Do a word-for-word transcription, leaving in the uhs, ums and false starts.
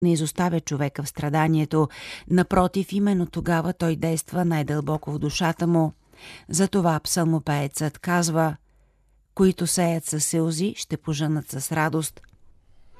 не изоставя човека в страданието. Напротив, именно тогава той действа най-дълбоко в душата му. Затова псалмопеецът казва: които сеят със сълзи, ще пожънат с радост.